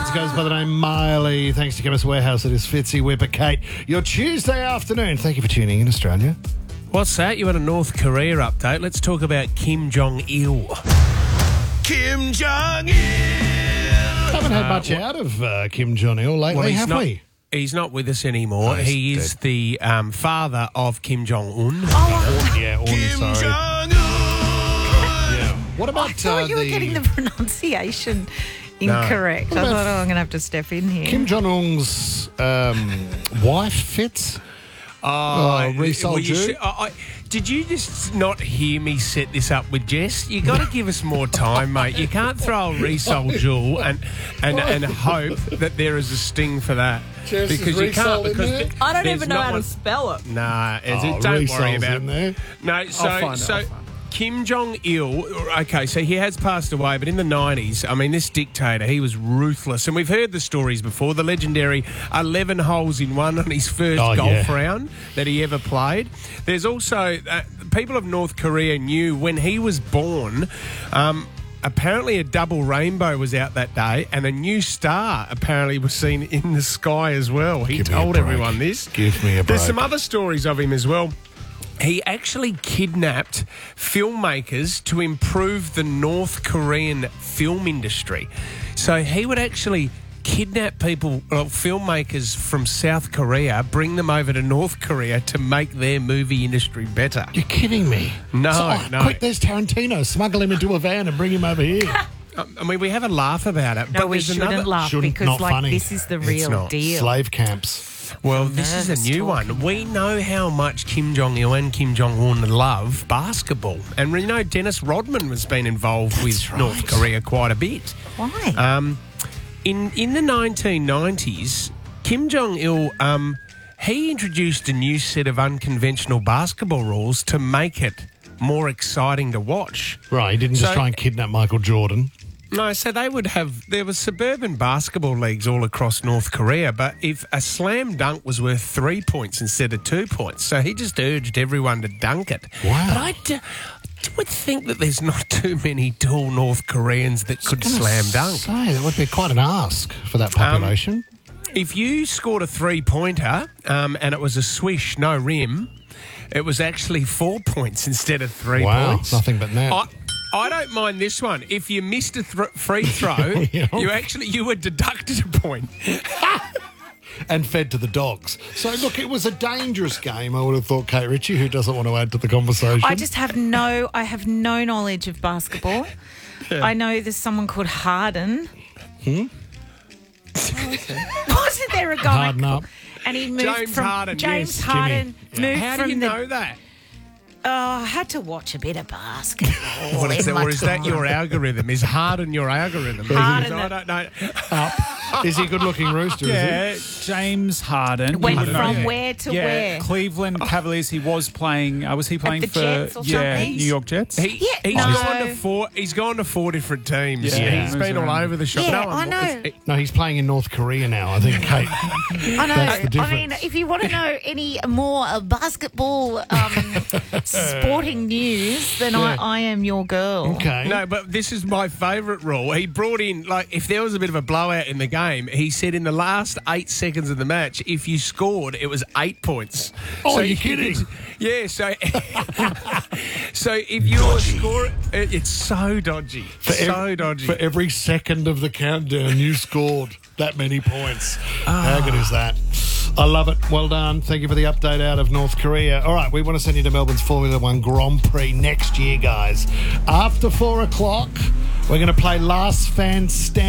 It goes by the name Miley. Thanks to Chemist Warehouse. It is Fitzy, Whipper, Kate. Your Tuesday afternoon. Thank you for tuning in, Australia. What's that? You had a North Korea update. Let's talk about Kim Jong-il. Kim Jong-il. Haven't had much out of Kim Jong-il lately, have we? He's not with us anymore. Oh, he is dead. the father of Kim Jong-un. Yeah, Kim sorry. Jong-il. Yeah. What about I thought you were getting the pronunciation incorrect. What I about thought, I'm going to have to step in here. Kim Jong-un's wife, Fitz? Ri Sol-ju? Did you just not hear me set this up with Jess? You got to give us more time, mate. You can't throw a Ri Sol-ju and hope that there is a sting for that. Jess, because is you Ri Sol can't. in there? Because I don't there's even know not how one- to spell it. Nah, don't Ri worry Sol's about in it. there. No, I'll find it. Kim Jong-il, okay, so he has passed away, but in the 90s, I mean, this dictator, he was ruthless. And we've heard the stories before, the legendary 11 holes in one on his first golf round that he ever played. There's also, people of North Korea knew when he was born, apparently a double rainbow was out that day, and a new star apparently was seen in the sky as well. He Give me a told break. everyone this. Give me a break. There's some other stories of him as well. He actually kidnapped filmmakers to improve the North Korean film industry. So he would actually kidnap people, filmmakers from South Korea, bring them over to North Korea to make their movie industry better. You're kidding me. No. Quick, there's Tarantino. Smuggle him into a van and bring him over here. I mean, we have a laugh about it. No, but we there's shouldn't another... laugh Shouldn't, because, not funny. this is the real not. deal. Slave camps. Well, this is a new one. We know how much Kim Jong-il and Kim Jong-un love basketball. And we know Dennis Rodman has been involved with North Korea quite a bit. Why? In the 1990s, Kim Jong-il, he introduced a new set of unconventional basketball rules to make it more exciting to watch. Right, he didn't just So- try and kidnap Michael Jordan. No, so they would have... There were suburban basketball leagues all across North Korea, but if a slam dunk was worth 3 points instead of 2 points, so he just urged everyone to dunk it. Wow. But I would think that there's not too many tall North Koreans that could slam dunk. Say, that would be quite an ask for that population. If you scored a three-pointer and it was a swish, no rim, it was actually 4 points instead of 3 Wow, points. nothing but net. I don't mind this one. If you missed a free throw, Yeah. you were deducted a point. And fed to the dogs. So, look, it was a dangerous game, I would have thought, Kate Ritchie, who doesn't want to add to the conversation. I have no knowledge of basketball. I know there's someone called Harden. Wasn't there a guy? Harden up. And he moved James from Harden, James yes, Harden moved How from do you the. know that? Oh, I had to watch a bit of basketball. Or is that time. your algorithm? Is Harden your algorithm? Harden I don't know. Is he a good-looking rooster, Yeah, is James Harden. Went You would from know. where to Yeah, where? Cleveland Cavaliers. He was playing. Was he playing the for Jets or New something? York Jets? He's no. gone to four. He's gone to 4 different teams. Yeah. He's been all over the shop. Yeah, No one- I know. he? No, he's playing in North Korea now, I think, Kate. I know. That's the I mean, difference. if you want to know any more basketball sporting news, then I am your girl. Okay. No, but this is my favourite rule. He brought in, like, if there was a bit of a blowout in the game, he said in the last 8 seconds of the match, if you scored, it was 8 points. Oh, you're if you kidding. could- Yeah, so so if you're scoring, it's so dodgy. Dodgy. For every second of the countdown, you scored that many points. How good is that? I love it. Well done. Thank you for the update out of North Korea. All right, we want to send you to Melbourne's Formula One Grand Prix next year, guys. After 4 o'clock, we're going to play Last Fan Stand.